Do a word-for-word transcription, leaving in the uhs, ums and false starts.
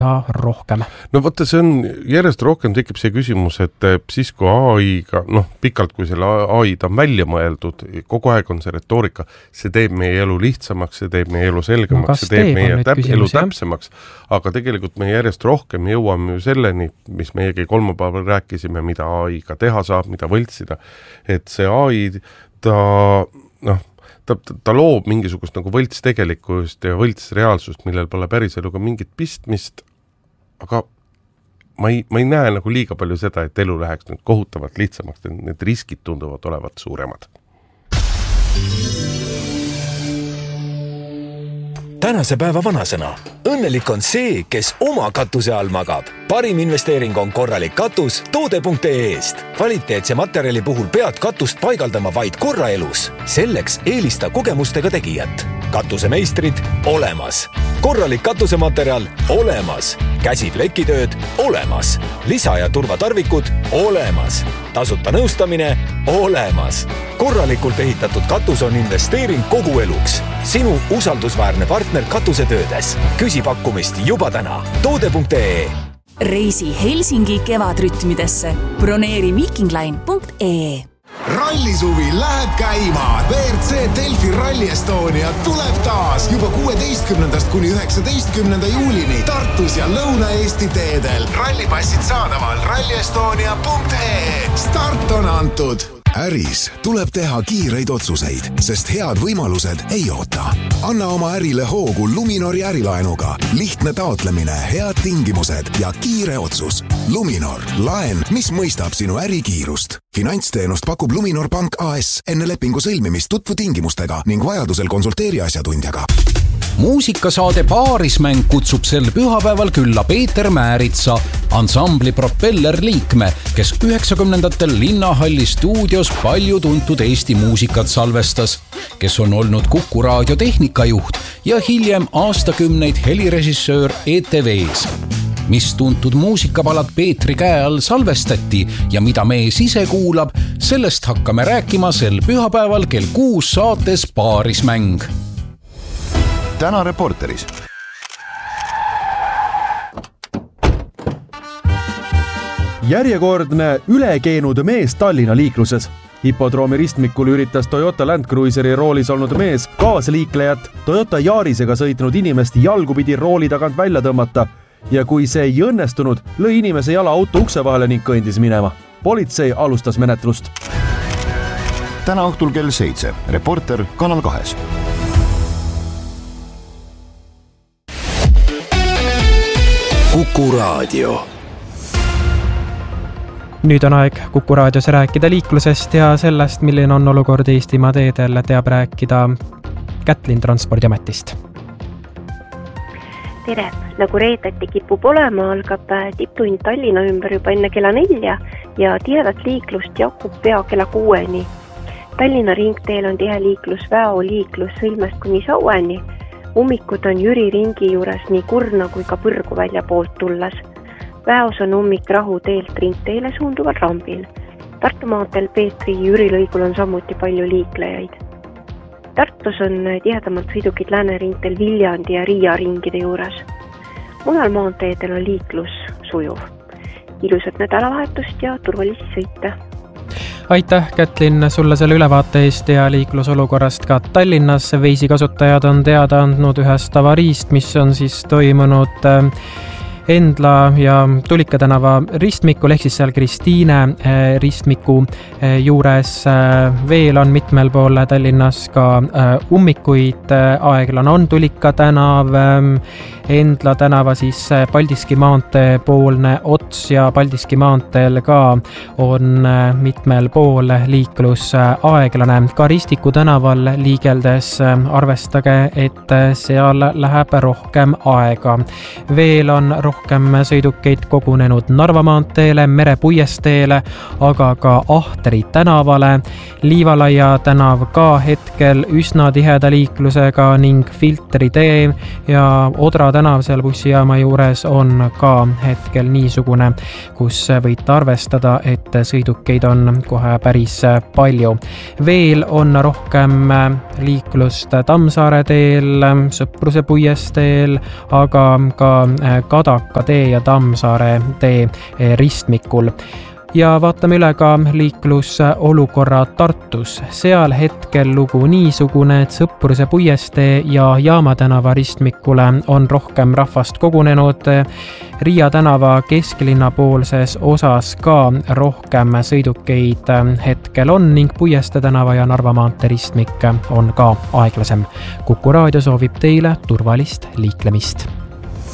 rohkem. No võtta, see on järjest rohkem tekib see küsimus, et siis kui A I-ga, noh, pikalt kui selle A I-d on välja mõeldud, kogu aeg on see retoorika, see teeb meie elu lihtsamaks, see teeb meie elu selgemaks, no, see teeb meie täp- elu täpsemaks, aga tegelikult me järjest rohkem jõuame ju selleni, mis meiegi kolmapäeval rääkisime, mida A I-ga teha saab, mida võltsida, et see A I, ta, noh, Ta, ta loob mingisugust nagu võlts tegelikkust ja võlts reaalsust, millel pole päris eluga mingit pistmist, aga ma ei, ma ei näe nagu liiga palju seda, et elu läheks nüüd kohutavalt lihtsamaks, need riskid tunduvad olevat suuremad. Tänase päeva vanasõna. Õnnelik on see, kes oma katuse all magab. Parim investeering on korralik katus toode punkt ee-st. Kvaliteetse materjali puhul pead katust paigaldama vaid korra elus. Selleks eelista kogemustega tegijat. Katusemeistrid olemas. Korralik katusematerjal olemas. Käsiplekitööd olemas. Lisa- ja turvatarvikud olemas. Tasuta nõustamine olemas. Korralikult ehitatud katus on investeering kogu eluks. Sinu usaldusväärne partner katusetöödes. Küsi pakkumist juba täna. toode punkt ee. Reisi Helsingi kevadrütmidesse. Broneeri viikingline punkt ee. Rallisuvi läheb käima. V R C Delfi Rally Estonia tuleb taas juba kuueteistkümnendast kuni üheksateistkümnenda juulini Tartus ja Lõuna-Eesti teedel. Rallipassid saadaval ralli estonia punkt ee. Start on antud. Äris tuleb teha kiireid otsuseid, sest head võimalused ei oota. Anna oma ärile hoogu Luminori ärilaenuga. Lihtne taotlemine, head tingimused ja kiire otsus. Luminor, laen, mis mõistab sinu ärikiirust. Finantsteenust pakub Luminor Pank A S. Enne lepingu sõlmimist tutvu tingimustega ning vajadusel konsulteeri asjatundjaga. Muusikasaade Paarismäng kutsub sel pühapäeval külla Peeter Määritsa, ansambli Propeller liikme, kes üheksakümnendatel Linnahalli stuudios palju tuntud Eesti muusikat salvestas, kes on olnud Kuku raadio tehnikajuht ja hiljem aastakümneid helirežissöör E T V-s. Mis tuntud muusikapalad Peetri käe all salvestati ja mida mees ise kuulab, sellest hakkame rääkima sel pühapäeval kell kuus saates Paarismäng. Täna Reporteris. Järjekordne ülekeenud mees Tallinna liikluses. Hipodroomi ristmikul üritas Toyota Land Cruiseri roolis olnud mees kaasliiklejat Toyota Yarisega sõitnud inimest jalgupidi rooli tagant välja tõmmata ja kui see ei õnnestunud, lõi inimese jala auto ukse vahele ning kõndis minema. Politsei alustas menetlust. Täna õhtul kell seitse. Reporter Kanal kahes. Kuku raadio. Nüüd on aeg Kuku raadios rääkida liiklusest ja sellest, milline on olukord Eestimaa teedel, teab rääkida Kätlin Transpordiametist. Tere! Nagu reedeti kipub olema, algab tipptund Tallinna ümber juba enne kella nelja ja tihedat liiklust jakub pea kella kuueni. Tallinna ringteel on tihe liiklus, Väo liiklus Sõlmest kuni Saueni. Ummikud on Jüri ringi juures nii Kurna kui ka Põrgu välja poolt tulles. Väos on ummik Rahu teelt ringteele suunduval rambil. Tartu maanteel Peetri Jüri lõigul on samuti palju liiklejaid. Tartus on tihedamalt sõidukid Lääneringteel Viljandi ja Riia ringide juures. Mujal maanteedel on liiklus sujuv. Ilusat nädalavahetust ja turvalisi sõite. Aitäh, Kätlin, sulle selle ülevaate eest ja liiklusolukorrast ka Tallinnas. Veisi kasutajad on teada andnud ühest avariist, mis on siis toimunud Endla ja Tulika tänava ristmikul, ehk siis seal Kristiine ristmiku juures. Veel on mitmel pool Tallinnas ka ummikuid. Aeglane on Tulika tänav, Endla tänava siis Paldiski maantee poolne ots ja Paldiski maanteel ka on mitmel pool liiklus aeglane. Ka Ristiku tänaval liigeldes arvestage, et seal läheb rohkem aega. Veel on rohkem sõidukeid kogunenud Narva maanteele, Merepuiesteele, aga ka Ahteri tänavale. Liivalaia tänav ka hetkel üsna tiheda liiklusega ning Filtri tee ja Odra tänav seal bussijaama juures on ka hetkel niisugune, kus võite arvestada, et sõidukeid on kohe päris palju. Veel on rohkem liiklust Tammsaare teel, Sõpruse puiesteel, aga ka Kada Rämaka tee ja Tammsaare tee ristmikul. Ja vaatame üle ka liiklusolukorra Tartus. Seal hetkel lugu niisugune, et Sõpruse puiestee ja Jaama tänava ristmikule on rohkem rahvast kogunenud. Riia tänava kesklinna poolses osas ka rohkem sõidukeid hetkel on ning Puieste tänava ja Narva maantee ristmik on ka aeglasem. Kuku raadio soovib teile turvalist liiklemist.